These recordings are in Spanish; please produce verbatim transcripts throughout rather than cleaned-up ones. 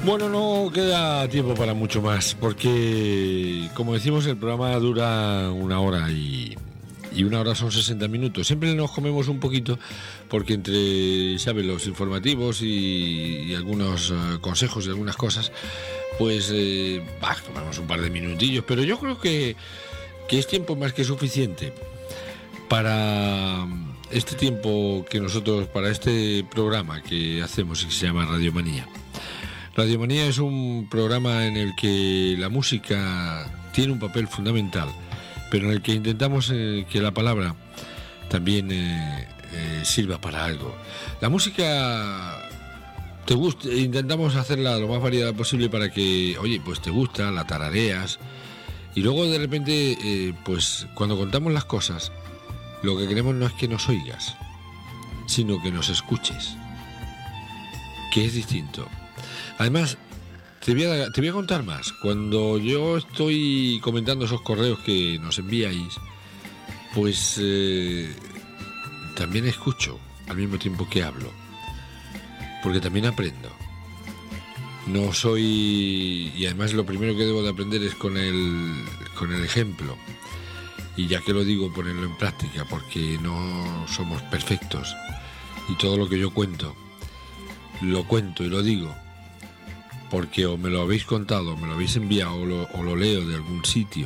Bueno, no queda tiempo para mucho más, porque, como decimos, el programa dura una hora y, y una hora son sesenta minutos. Siempre nos comemos un poquito, porque entre, ¿sabes?, los informativos y, y algunos uh, consejos y algunas cosas, pues, eh, bah, tomamos un par de minutillos, pero yo creo que, que es tiempo más que suficiente para este tiempo que nosotros, para este programa que hacemos y que se llama Radiomanía. Radiomanía es un programa en el que la música tiene un papel fundamental, pero en el que intentamos eh, que la palabra también eh, eh, sirva para algo. La música te gusta, intentamos hacerla lo más variada posible para que, oye, pues te gusta, la tarareas, y luego de repente, eh, pues cuando contamos las cosas, lo que queremos no es que nos oigas, sino que nos escuches, que es distinto. Además, te voy, a, te voy a contar más. Cuando yo estoy comentando esos correos que nos enviáis, pues eh, también escucho al mismo tiempo que hablo, porque también aprendo. No soy... Y además lo primero que debo de aprender es con el, con el ejemplo. Y ya que lo digo, ponerlo en práctica, porque no somos perfectos. Y todo lo que yo cuento, lo cuento y lo digo porque o me lo habéis contado, o me lo habéis enviado, o lo, o lo leo de algún sitio.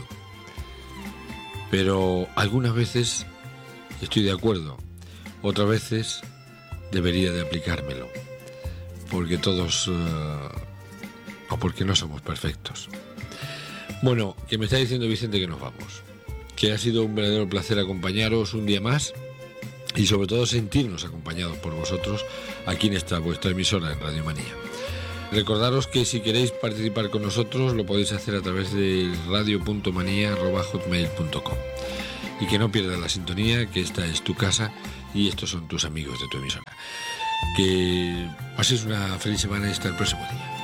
Pero algunas veces estoy de acuerdo, otras veces debería de aplicármelo, porque todos, uh, o porque no somos perfectos. Bueno, que me está diciendo Vicente que nos vamos, que ha sido un verdadero placer acompañaros un día más y sobre todo sentirnos acompañados por vosotros aquí en esta vuestra emisora en Radiomanía. Recordaros que si queréis participar con nosotros lo podéis hacer a través de radio punto manía arroba hotmail punto com, y que no pierdas la sintonía, que esta es tu casa y estos son tus amigos de tu emisora. Que paséis una feliz semana y hasta el próximo día.